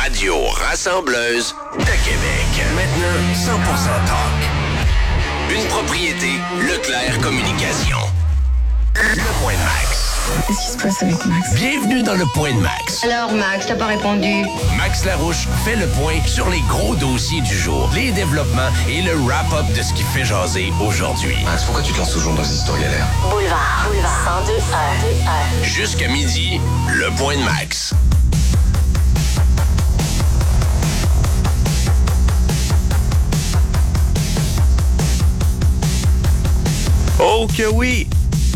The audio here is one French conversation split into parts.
radio rassembleuse de Québec. Maintenant, 100% talk. Une propriété Leclerc Communication. Le Point de Max. Qu'est-ce qui se passe avec Max? Bienvenue dans le Point de Max. Alors, Max, t'as pas répondu? Max Larouche fait le point sur les gros dossiers du jour, les développements et le wrap-up de ce qui fait jaser aujourd'hui. Max, pourquoi tu te lances toujours dans ces histoires galères? Boulevard 102.1. Jusqu'à midi, le Point de Max. Oh que oui!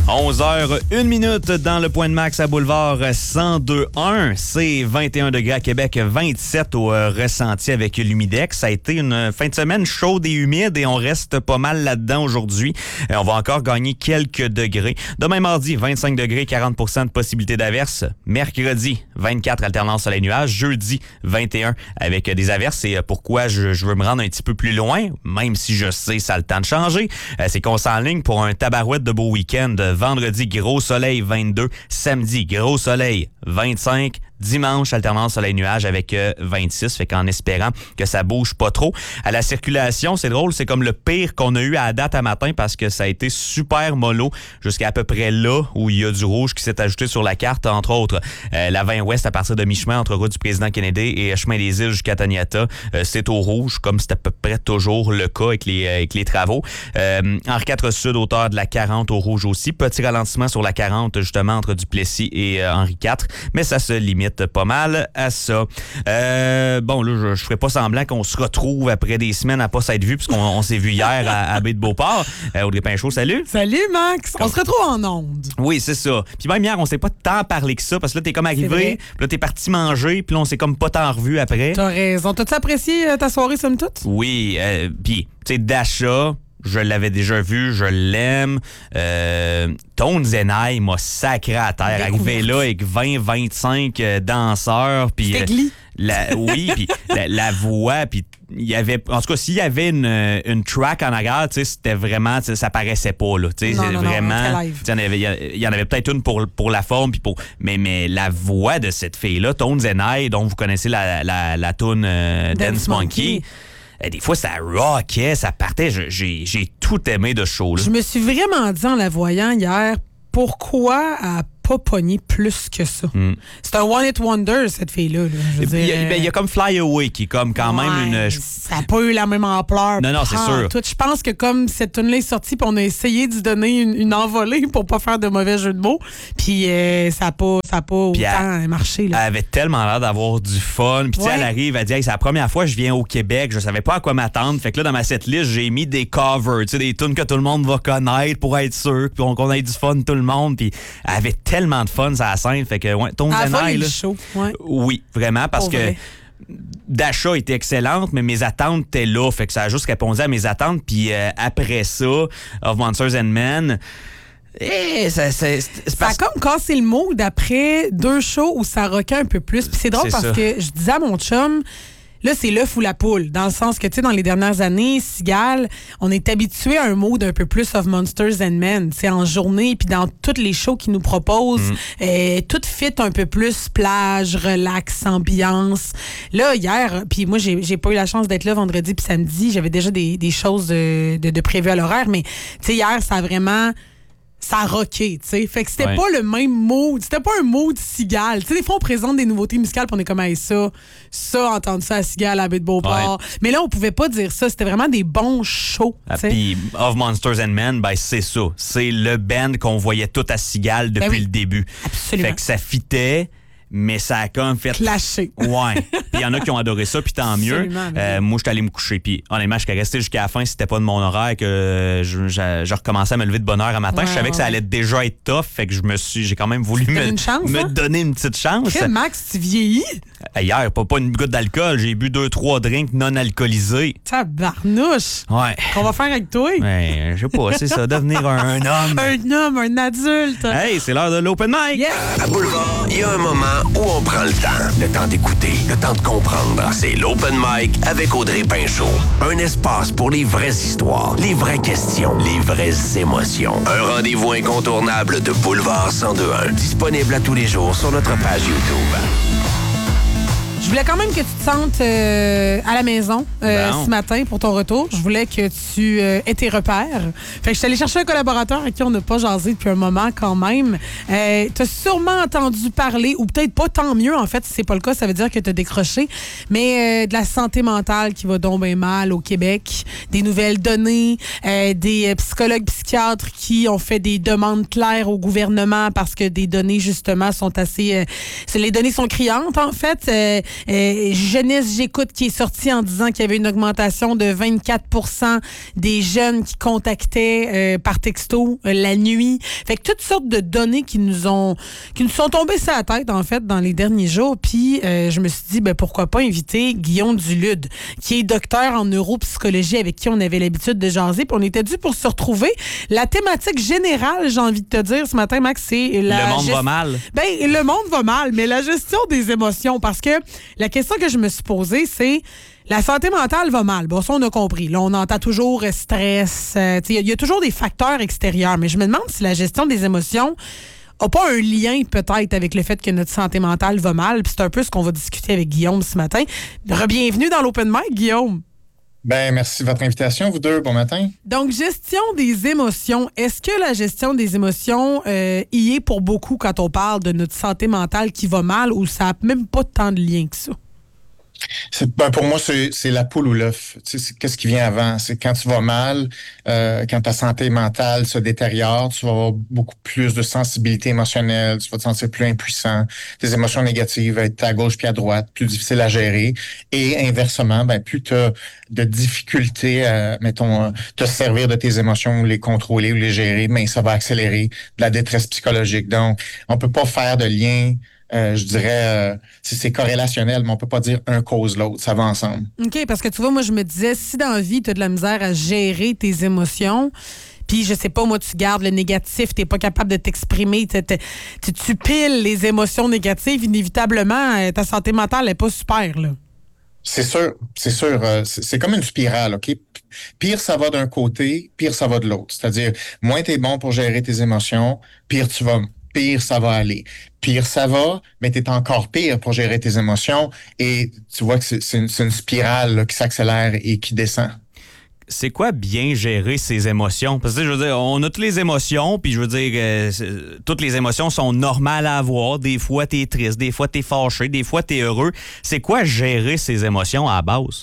11h01 dans le Point de Max à Boulevard 102.1. C'est 21 degrés à Québec, 27 au ressenti avec l'humidex. Ça a été une fin de semaine chaude et humide et on reste pas mal là-dedans aujourd'hui. On va encore gagner quelques degrés. Demain mardi, 25 degrés, 40% de possibilité d'averse. Mercredi, 24 alternance soleil-nuage. Jeudi, 21 avec des averses. C'est pourquoi je veux me rendre un petit peu plus loin, même si je sais ça a le temps de changer. C'est qu'on s'enligne pour un tabarouette de beau week-end. Vendredi, gros soleil, 22. Samedi, gros soleil, 25. Dimanche, alternance soleil-nuage avec 26. Fait qu'en espérant que ça bouge pas trop. À la circulation, c'est drôle, c'est comme le pire qu'on a eu à la date à matin parce que ça a été super mollo jusqu'à à peu près là où il y a du rouge qui s'est ajouté sur la carte, entre autres. La 20 ouest à partir de mi-chemin entre route du président Kennedy et chemin des îles jusqu'à Taniata. C'est au rouge, comme c'est à peu près toujours le cas avec les travaux. Henri IV Sud, hauteur de la 40 au rouge aussi. Petit ralentissement sur la 40, justement, entre Duplessis et Henri IV. Mais ça se limite pas mal à ça. Bon, là, je ferai pas semblant qu'on se retrouve après des semaines à pas s'être vu puisqu'on s'est vu hier à Baie-de-Beauport. Audrey Pinchot, salut. Salut, Max. On se retrouve en ondes. Oui, c'est ça. Puis même hier, on s'est pas tant parlé que ça parce que là, t'es comme arrivé, puis là, t'es parti manger, puis là, on s'est comme pas tant revu après. T'as raison. T'as-tu apprécié ta soirée, somme toute? Oui, puis, tu sais, d'achat, je l'avais déjà vu, je l'aime. Tone Zenai m'a sacré à terre. Arrivé là avec 20-25 danseurs. C'était glis. Oui, puis la voix, puis il y avait, en tout cas, s'il y avait une track en arrière, tu sais, c'était vraiment, ça paraissait pas, là. Tu sais, c'est vraiment. Il y en avait peut-être une pour la forme, puis mais la voix de cette fille-là, Tone Zenai, dont vous connaissez la toune Dance Monkey. Des fois, ça rockait, ça partait. J'ai tout aimé de ce show-là. Je me suis vraiment dit en la voyant hier, pourquoi elle pas pogné plus que ça? C'est un one-hit wonder, cette fille-là. Il y a comme Fly Away qui est comme quand même une... Ça n'a pas eu la même ampleur. Non, c'est sûr. Je pense que comme cette tune-là est sortie, puis on a essayé d'y donner une envolée pour pas faire de mauvais jeu de mots, puis ça n'a pas autant marché. Là. Elle avait tellement l'air d'avoir du fun. Puis elle arrive, elle dit hey, c'est la première fois que je viens au Québec, je savais pas à quoi m'attendre. Fait que là, dans ma setlist, j'ai mis des covers, des tunes que tout le monde va connaître pour être sûr qu'on ait du fun tout le monde. Puis elle avait tellement de fun sur la scène. Fait que, Tone Zenai, là. Show. Ouais. Oui, vraiment, parce Pour que vrai. d'achat était excellente, mais mes attentes étaient là. Fait que ça a juste répondu à mes attentes. Puis après ça, Of Monsters and Men, ça a comme cassé le mood après 2 shows où ça rockait un peu plus. Puis c'est drôle parce que je disais à mon chum, là, c'est l'œuf ou la poule. Dans le sens que, tu sais, dans les dernières années, Cigale, on est habitué à un mood un peu plus of Monsters and Men. C'est en journée, puis dans toutes les shows qu'ils nous proposent, tout fit un peu plus plage, relax, ambiance. Là, hier, puis moi, j'ai pas eu la chance d'être là vendredi puis samedi. J'avais déjà des choses de prévues à l'horaire, mais, tu sais, hier, ça a vraiment... Ça a rocké, tu sais. Fait que c'était pas le même mood. C'était pas un mood Cigale. Tu sais, des fois, on présente des nouveautés musicales puis on est comme, hey, ça, entendre ça à Cigale, à Baie-de-Beauport. Ouais. Mais là, on pouvait pas dire ça. C'était vraiment des bons shows, puis Of Monsters and Men, ben, c'est ça. C'est le band qu'on voyait tout à Cigale depuis le début. Absolument. Fait que ça fitait, mais ça a comme fait... Clasher. Ouais. Puis il y en a qui ont adoré ça, puis tant mieux. Moi, je suis allé me coucher. Puis honnêtement, je serais resté jusqu'à la fin si c'était pas de mon horaire que je recommençais à me lever de bonne heure à matin. Je savais que ça allait déjà être tough, fait que j'ai quand même voulu me donner une petite chance. Hey, Max, tu vieillis? Hier, pas une goutte d'alcool. J'ai bu 2-3 drinks non alcoolisés. Tabarnouche! Ouais. Qu'on va faire avec toi? Ouais, je sais pas, c'est ça, devenir un homme. Un homme, un adulte. Hey, c'est l'heure de l'open mic! Yeah. À Boulevard, il y a un moment où on prend le temps d'écouter, le temps de comprendre. C'est l'Open Mic avec Audrey Pinchot. Un espace pour les vraies histoires, les vraies questions, les vraies émotions. Un rendez-vous incontournable de Boulevard 102.1. Disponible à tous les jours sur notre page YouTube. Je voulais quand même que tu te sentes à la maison ce matin pour ton retour. Je voulais que tu aies tes repères. Fait que je suis allée chercher un collaborateur à qui on n'a pas jasé depuis un moment quand même. Tu as sûrement entendu parler, ou peut-être pas, tant mieux en fait, si c'est pas le cas, ça veut dire que tu as décroché, mais de la santé mentale qui va donc bien mal au Québec, des nouvelles données, des psychologues, psychiatres qui ont fait des demandes claires au gouvernement parce que des données justement sont assez... les données sont criantes en fait. Jeunesse J'écoute qui est sorti en disant qu'il y avait une augmentation de 24% des jeunes qui contactaient par texto la nuit. Fait que toutes sortes de données qui nous sont tombées sur la tête en fait dans les derniers jours. Puis je me suis dit pourquoi pas inviter Guillaume Dulude qui est docteur en neuropsychologie avec qui on avait l'habitude de jaser. Puis on était dû pour se retrouver. La thématique générale, j'ai envie de te dire ce matin, Max, c'est le monde va mal. Le monde va mal, mais la gestion des émotions, parce que la question que je me suis posée, c'est la santé mentale va mal. Bon, ça, on a compris. Là, on entend toujours stress. Il y a toujours des facteurs extérieurs, mais je me demande si la gestion des émotions n'a pas un lien peut-être avec le fait que notre santé mentale va mal. Puis c'est un peu ce qu'on va discuter avec Guillaume ce matin. Re-bienvenue dans l'Open Mic, Guillaume. Merci de votre invitation, vous deux. Bon matin. Donc, gestion des émotions. Est-ce que la gestion des émotions y est pour beaucoup quand on parle de notre santé mentale qui va mal, ou ça n'a même pas tant de lien que ça? Pour moi, c'est la poule ou l'œuf. Qu'est-ce qui vient avant? C'est quand tu vas mal, quand ta santé mentale se détériore, tu vas avoir beaucoup plus de sensibilité émotionnelle, tu vas te sentir plus impuissant, tes émotions négatives vont être à gauche puis à droite, plus difficile à gérer. Et inversement, plus tu as de difficultés à, te servir de tes émotions, ou les contrôler ou les gérer, ça va accélérer de la détresse psychologique. Donc, on peut pas faire de lien. Je dirais, c'est corrélationnel, mais on peut pas dire un cause l'autre. Ça va ensemble. OK, parce que tu vois, moi, je me disais, si dans la vie, tu as de la misère à gérer tes émotions, puis je sais pas, moi, tu gardes le négatif, t'es pas capable de t'exprimer, tu piles les émotions négatives, inévitablement, ta santé mentale est pas super, là. C'est sûr. C'est comme une spirale, OK? Pire ça va d'un côté, pire ça va de l'autre. C'est-à-dire, moins t'es bon pour gérer tes émotions, pire ça va aller. Pire ça va, mais t'es encore pire pour gérer tes émotions, et tu vois que c'est une spirale là, qui s'accélère et qui descend. C'est quoi bien gérer ses émotions? Parce que je veux dire, on a toutes les émotions, puis je veux dire, toutes les émotions sont normales à avoir. Des fois, t'es triste, des fois, t'es fâché, des fois, t'es heureux. C'est quoi gérer ses émotions à la base?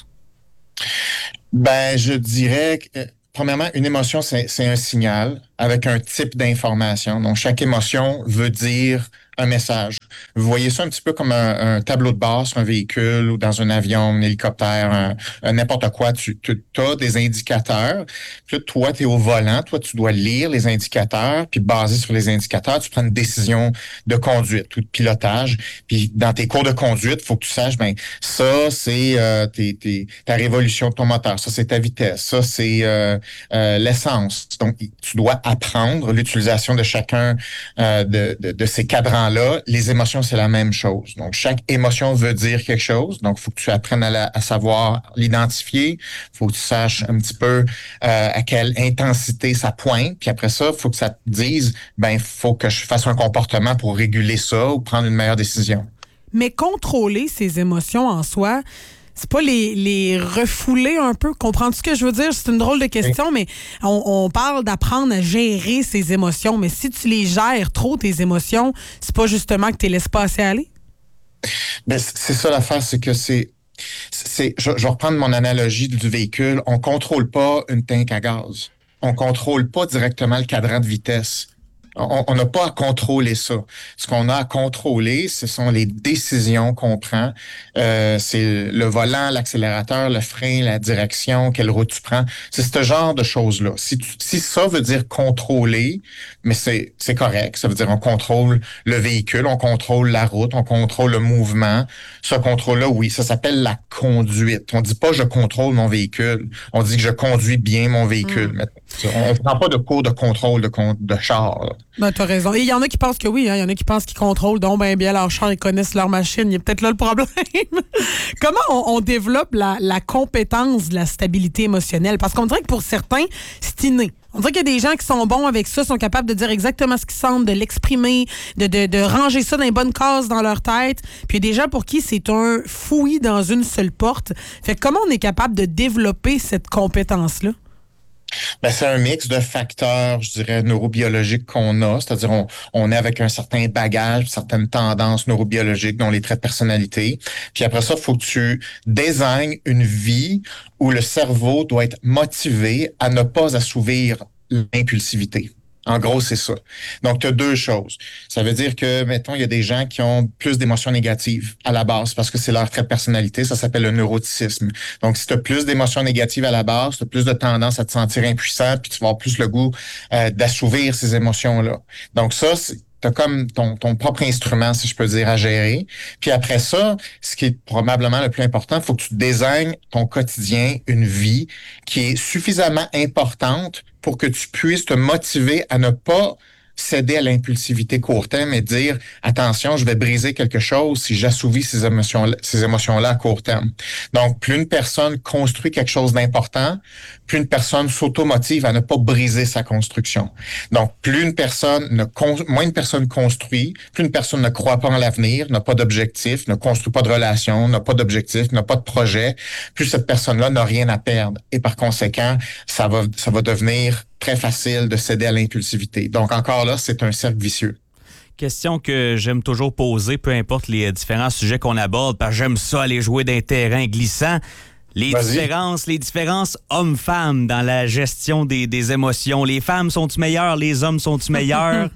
Je dirais que premièrement, une émotion, c'est un signal avec un type d'information. Donc, chaque émotion veut dire un message. Vous voyez ça un petit peu comme un tableau de bord sur un véhicule ou dans un avion, un hélicoptère, n'importe quoi. Tu as des indicateurs. Puis là, toi, tu es au volant. Toi, tu dois lire les indicateurs. Puis basé sur les indicateurs, tu prends une décision de conduite ou de pilotage. Puis dans tes cours de conduite, il faut que tu saches, ça, c'est ta révolution de ton moteur. Ça, c'est ta vitesse. Ça, c'est l'essence. Donc, tu dois apprendre l'utilisation de chacun de ces cadrans-là. Les émotions, c'est la même chose. Donc, chaque émotion veut dire quelque chose. Donc, il faut que tu apprennes à savoir l'identifier. Il faut que tu saches un petit peu à quelle intensité ça pointe. Puis après ça, il faut que ça te dise, il faut que je fasse un comportement pour réguler ça ou prendre une meilleure décision. Mais contrôler ses émotions en soi, c'est pas les refouler un peu? Comprends-tu ce que je veux dire? C'est une drôle de question, mais on parle d'apprendre à gérer ses émotions. Mais si tu les gères trop, tes émotions, c'est pas justement que tu les laisses pas assez aller? C'est ça l'affaire, c'est que je vais reprendre mon analogie du véhicule. On contrôle pas une tank à gaz. On contrôle pas directement le cadran de vitesse. On n'a pas à contrôler ça. Ce qu'on a à contrôler, ce sont les décisions qu'on prend. C'est le volant, l'accélérateur, le frein, la direction, quelle route tu prends. C'est ce genre de choses-là. Si ça veut dire contrôler, mais c'est correct. Ça veut dire on contrôle le véhicule, on contrôle la route, on contrôle le mouvement. Ce contrôle-là, oui, ça s'appelle la conduite. On dit pas je contrôle mon véhicule. On dit que je conduis bien mon véhicule. On ne prend pas de cours de contrôle de char. Ben, t'as raison. Et il y en a qui pensent que oui, hein. Il y en a qui pensent qu'ils contrôlent donc bien leur char, ils connaissent leur machine. Il y a peut-être là le problème. Comment on développe la compétence de la stabilité émotionnelle? Parce qu'on dirait que pour certains, c'est inné. On dirait qu'il y a des gens qui sont bons avec ça, sont capables de dire exactement ce qu'ils sentent, de l'exprimer, de ranger ça dans les bonnes cases dans leur tête. Puis il y a des gens pour qui c'est un fouillis dans une seule porte. Fait que comment on est capable de développer cette compétence-là? Ben, c'est un mix de facteurs, je dirais, neurobiologiques qu'on a. C'est-à-dire, on est avec un certain bagage, certaines tendances neurobiologiques, dont les traits de personnalité. Puis après ça, il faut que tu désignes une vie où le cerveau doit être motivé à ne pas assouvir l'impulsivité. En gros, c'est ça. Donc, tu as deux choses. Ça veut dire que, mettons, il y a des gens qui ont plus d'émotions négatives à la base parce que c'est leur trait de personnalité. Ça s'appelle le neuroticisme. Donc, si tu as plus d'émotions négatives à la base, tu as plus de tendance à te sentir impuissant puis tu vas avoir plus le goût d'assouvir ces émotions-là. Donc, ça, t'as comme ton propre instrument, si je peux dire, à gérer. Puis après ça, ce qui est probablement le plus important, il faut que tu désignes ton quotidien, une vie qui est suffisamment importante pour que tu puisses te motiver à ne pas céder à l'impulsivité court terme et dire attention, je vais briser quelque chose si j'assouvis ces émotions-là à court terme. Donc, plus une personne construit quelque chose d'important, plus une personne s'automotive à ne pas briser sa construction. Donc, plus une personne moins une personne construit, plus une personne ne croit pas en l'avenir, n'a pas d'objectif, ne construit pas de relation, n'a pas d'objectif, n'a pas de projet, plus cette personne-là n'a rien à perdre. Et par conséquent, ça va devenir très facile de céder à l'impulsivité. Donc, encore là, c'est un cercle vicieux. Question que j'aime toujours poser, peu importe les différents sujets qu'on aborde, parce que j'aime ça aller jouer d'un terrain glissant. Les différences hommes-femmes dans la gestion des émotions. Les femmes sont-ils meilleures? Les hommes sont-ils meilleurs?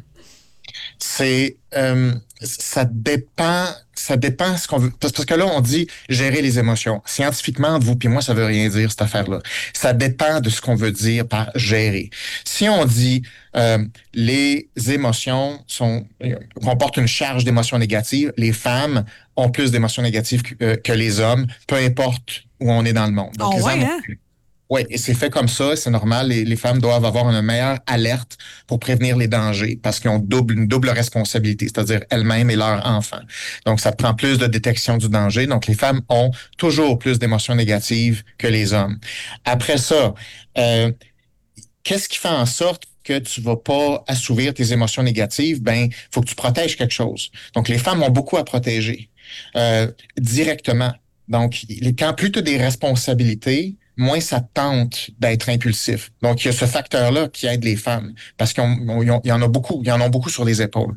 Ça dépend ce qu'on veut. Parce que là, on dit gérer les émotions. Scientifiquement, entre vous puis moi, ça veut rien dire, cette affaire-là. Ça dépend de ce qu'on veut dire par gérer. Si on dit les émotions comportent une charge d'émotions négatives, les femmes ont plus d'émotions négatives que les hommes, peu importe où on est dans le monde. Donc, les hommes Oui, et c'est fait comme ça, c'est normal. Les femmes doivent avoir une meilleure alerte pour prévenir les dangers parce qu'ils ont une double responsabilité, c'est-à-dire elles-mêmes et leurs enfants. Donc, ça prend plus de détection du danger. Donc, les femmes ont toujours plus d'émotions négatives que les hommes. Après ça, qu'est-ce qui fait en sorte que tu vas pas assouvir tes émotions négatives? Ben, faut que tu protèges quelque chose. Donc, les femmes ont beaucoup à protéger directement. Donc, quand plus tu as des responsabilités, moins ça tente d'être impulsif. Donc, il y a ce facteur-là qui aide les femmes parce qu'il y en a beaucoup sur les épaules.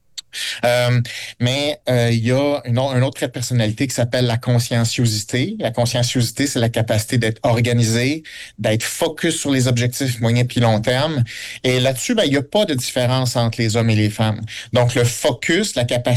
Mais il y a un autre trait de personnalité qui s'appelle la conscienciosité. La conscienciosité, c'est la capacité d'être organisé, d'être focus sur les objectifs moyen puis long terme. Et là-dessus, il n'y a pas de différence entre les hommes et les femmes. Donc, le focus, la capacité